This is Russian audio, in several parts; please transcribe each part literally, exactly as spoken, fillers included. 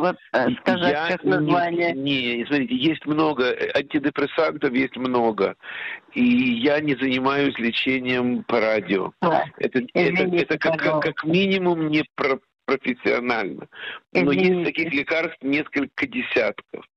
могут э, сказать, Я как название? Не, не, смотрите, есть много, антидепрессантов есть много, и я не занимаюсь лечением по радио. Да. Это, Извините, это, это как, как, как минимум не про, профессионально. Но Извините. есть таких лекарств несколько десятков.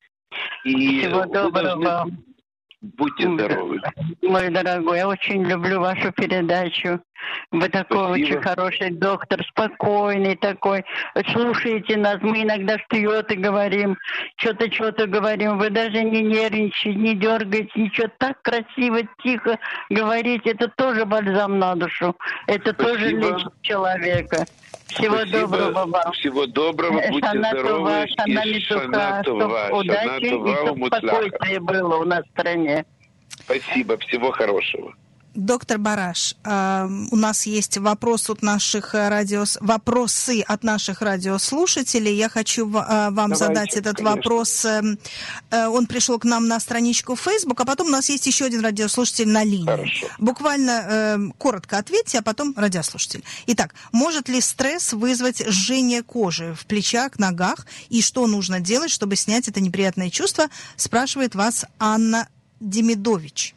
И Всего вы доброго. должны... Будьте здоровы. Мой дорогой, я очень люблю вашу передачу. Вы такой Спасибо. очень хороший доктор, спокойный такой. Слушаете нас, мы иногда вперед и говорим, что-то, что-то говорим. Вы даже не нервничаете, не дергаете, ничего. Так красиво, тихо говорите. Это тоже бальзам на душу. Это Спасибо. тоже лечит человека. Всего Спасибо. доброго вам. Всего доброго, будьте Шана здоровы. Това, шана И митуха, шана чтоб това, удачи шана това, и чтоб умуцляха. спокойствие было у нас в стране. Спасибо, всего хорошего. Доктор Бараш, э, у нас есть вопрос от наших радио... вопросы от наших радиослушателей. Я хочу в, э, вам Давайте, задать этот конечно. вопрос. Э, э, он пришел к нам на страничку Facebook, а потом у нас есть еще один радиослушатель на линии. Хорошо. Буквально э, коротко ответьте, а потом радиослушатель. Итак, может ли стресс вызвать жжение кожи в плечах, ногах? И что нужно делать, чтобы снять это неприятное чувство? Спрашивает вас Анна Демидович.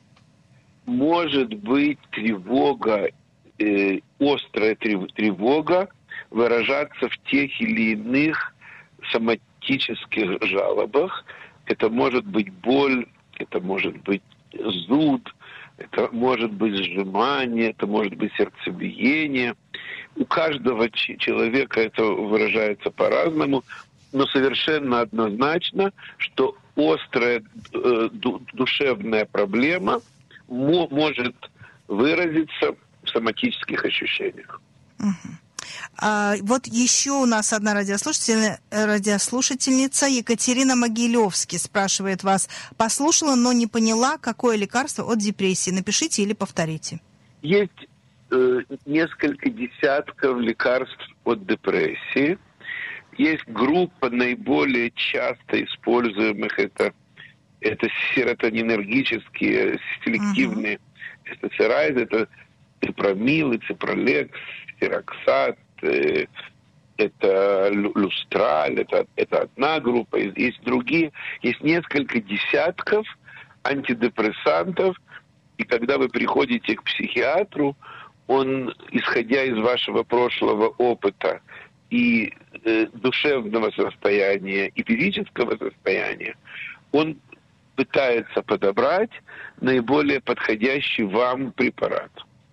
Может быть тревога, э, острая тревога выражаться в тех или иных соматических жалобах. Это может быть боль, это может быть зуд, это может быть сжимание, это может быть сердцебиение. У каждого человека это выражается по-разному, но совершенно однозначно, что острая э, душевная проблема может выразиться в соматических ощущениях. Угу. А, вот еще у нас одна радиослушатель, радиослушательница Екатерина Могилевский спрашивает вас. Послушала, но не поняла, какое лекарство от депрессии. Напишите или повторите. Есть э, несколько десятков лекарств от депрессии. Есть группа наиболее часто используемых, это Это серотонинергические, селективные uh-huh. эстероиды, это ципромил, ципролекс, стироксат, э, это люстраль, это, это одна группа, есть другие, есть несколько десятков антидепрессантов, и когда вы приходите к психиатру, он, исходя из вашего прошлого опыта и э, душевного состояния, и физического состояния, он пытается подобрать наиболее подходящий вам препарат.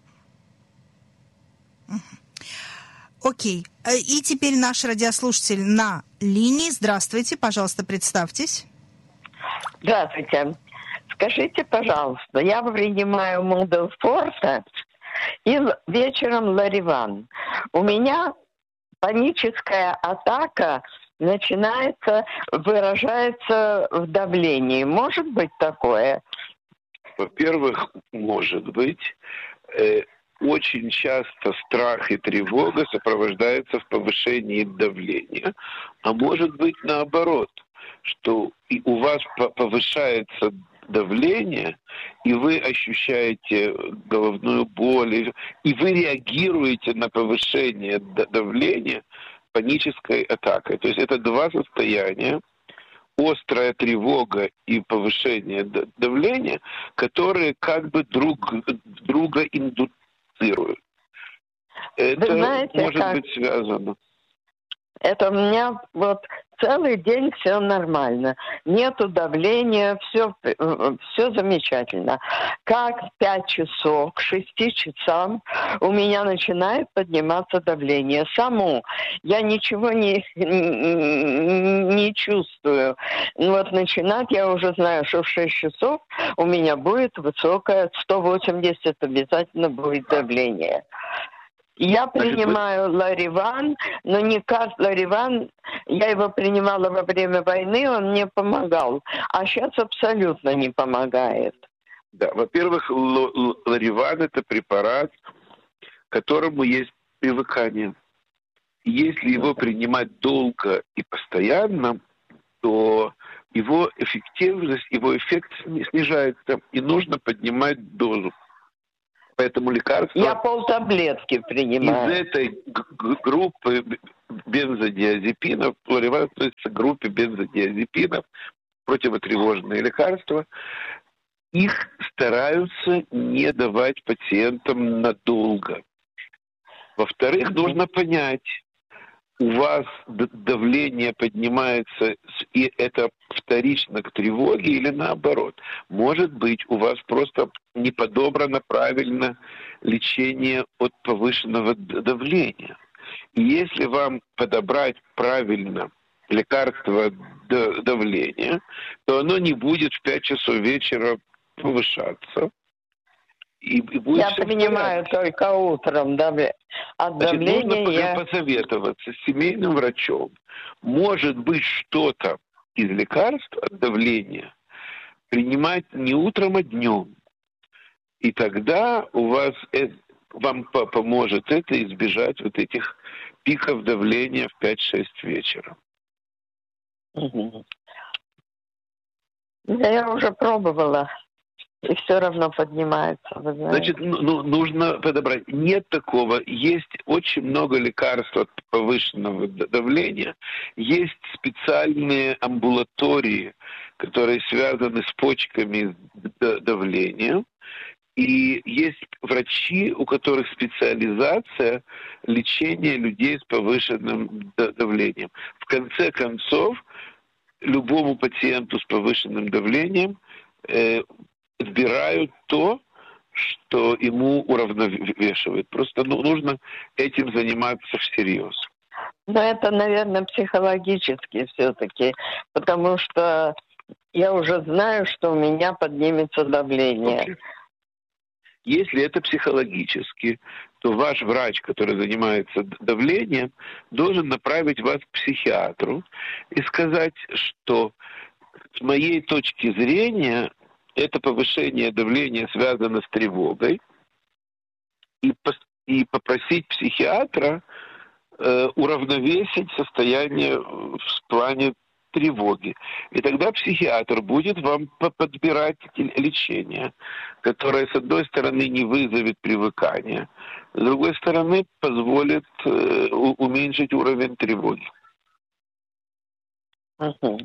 Окей. И теперь наш радиослушатель на линии. Здравствуйте, пожалуйста, представьтесь. Здравствуйте. Скажите, пожалуйста, я принимаю Модельфорта и вечером Лариван. У меня паническая атака начинается, выражается в давлении. Может быть такое? Во-первых, может быть. Э, очень часто страх и тревога сопровождаются в повышении давления. А может быть наоборот, что и у вас повышается давление, и вы ощущаете головную боль, и вы реагируете на повышение давления панической атакой. То есть это два состояния, острая тревога и повышение давления, которые как бы друг друга индуцируют. Это знаете, может как... быть связано. Это у меня вот целый день все нормально. Нету давления, все, все замечательно. Как в пять часов, к шести часам у меня начинает подниматься давление. Само. Я ничего не, не чувствую. Вот начинать я уже знаю, что в шесть часов у меня будет высокое, сто восемьдесят обязательно будет давление. Я принимаю Лариван, но не как Лариван. Я его принимала во время войны, он мне помогал. А сейчас абсолютно не помогает. Да, во-первых, Лариван – это препарат, к которому есть привыкание. Если его принимать долго и постоянно, то его эффективность, его эффект снижается, и нужно поднимать дозу. Поэтому лекарства... Я полтаблетки принимаю. Из этой группы бензодиазепинов, флориван относится к группе бензодиазепинов, противотревожные лекарства. Их стараются не давать пациентам надолго. Во-вторых, нужно понять, у вас давление поднимается, и это вторично к тревоге или наоборот. Может быть, у вас просто не подобрано правильно лечение от повышенного давления. И если вам подобрать правильно лекарство давления, то оно не будет в пять часов вечера повышаться. И, и будет я принимаю только утром, да, от Значит, давления нужно я... посоветоваться с семейным врачом. Может быть, что-то из лекарств от давления принимать не утром, а днем. И тогда у вас это, вам поможет это избежать вот этих пиков давления в пять-шесть вечера. Угу. Да, я уже пробовала. И все равно поднимается, вы знаете. Значит, ну, нужно подобрать. Нет такого. Есть очень много лекарств от повышенного давления. Есть специальные амбулатории, которые связаны с почками давления. И есть врачи, у которых специализация лечения людей с повышенным давлением. В конце концов, любому пациенту с повышенным давлением э, выбирают то, что ему уравновешивает. Просто ну, нужно этим заниматься всерьез. Но это, наверное, психологически все-таки, потому что я уже знаю, что у меня поднимется давление. Okay. Если это психологически, то ваш врач, который занимается давлением, должен направить вас к психиатру и сказать, что с моей точки зрения это повышение давления связано с тревогой, и, пос- и попросить психиатра э, уравновесить состояние в плане тревоги. И тогда психиатр будет вам подбирать лечение, которое, с одной стороны, не вызовет привыкания, с другой стороны, позволит э, уменьшить уровень тревоги. Угу.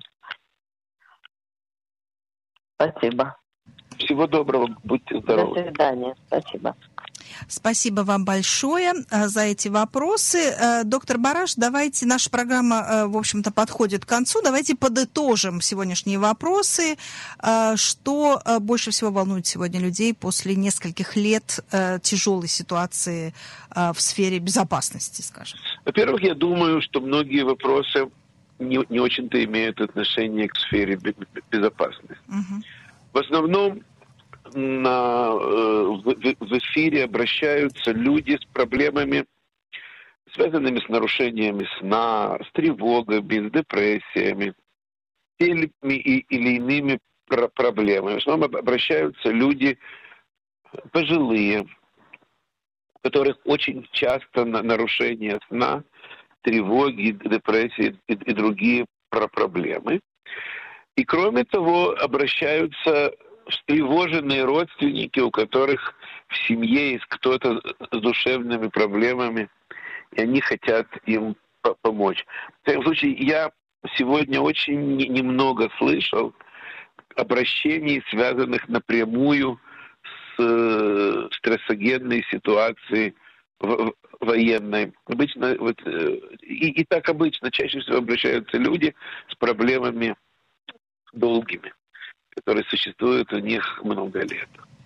Спасибо. Всего доброго, будьте здоровы. До свидания. Спасибо. Спасибо вам большое за эти вопросы. Доктор Бараш, давайте, наша программа, в общем-то, подходит к концу. Давайте подытожим сегодняшние вопросы. Что больше всего волнует сегодня людей после нескольких лет тяжелой ситуации в сфере безопасности, скажем? Во-первых, я думаю, что многие вопросы не, не очень-то имеют отношение к сфере безопасности. Угу. В основном на, в, в эфире обращаются люди с проблемами, связанными с нарушениями сна, с тревогами, с депрессиями, теми или иными проблемами. В основном обращаются люди пожилые, у которых очень часто нарушения сна, тревоги, депрессии и, и другие проблемы. И кроме того, обращаются встревоженные родственники, у которых в семье есть кто-то с душевными проблемами, и они хотят им помочь. В таком случае, я сегодня очень немного слышал обращений, связанных напрямую с стрессогенной ситуацией военной. Обычно, вот, и, и так обычно, чаще всего обращаются люди с проблемами долгими, которые существуют у них много лет.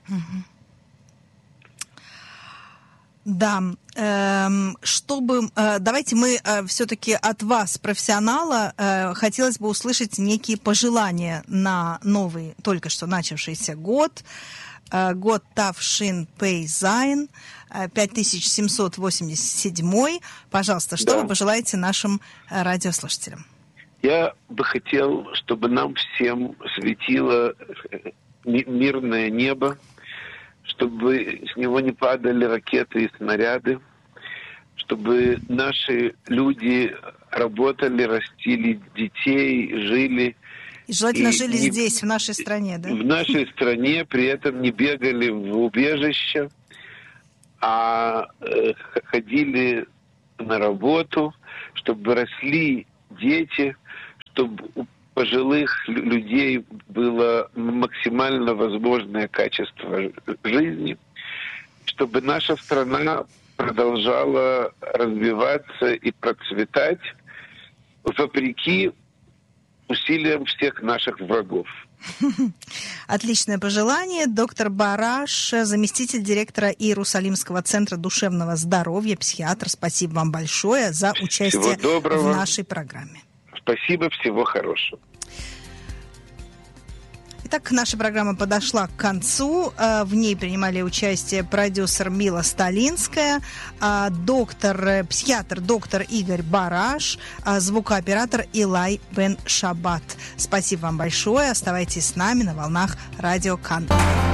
Да, эм, чтобы, э, давайте мы э, все-таки от вас, профессионала, э, хотелось бы услышать некие пожелания на новый, только что начавшийся год, э, год Тавшин Пей Зайн, пять тысяч семьсот восемьдесят семь. Пожалуйста, что да. вы пожелаете нашим э, радиослушателям? Я бы хотел, чтобы нам всем светило мирное небо, чтобы с него не падали ракеты и снаряды, чтобы наши люди работали, растили детей, жили. И желательно и жили не, здесь, в нашей стране, да? В нашей стране, при этом не бегали в убежище, а э, ходили на работу, чтобы росли дети, чтобы у пожилых людей было максимально возможное качество жизни, чтобы наша страна продолжала развиваться и процветать вопреки усилиям всех наших врагов. Отличное пожелание. Доктор Бараш, заместитель директора Иерусалимского центра душевного здоровья, психиатр. Спасибо вам большое за участие в нашей программе. Спасибо, всего хорошего. Итак, наша программа подошла к концу. В ней принимали участие продюсер Мила Сталинская, доктор, психиатр доктор Игорь Бараш, звукооператор Илай Бен Шабат. Спасибо вам большое. Оставайтесь с нами на волнах Радио Кан.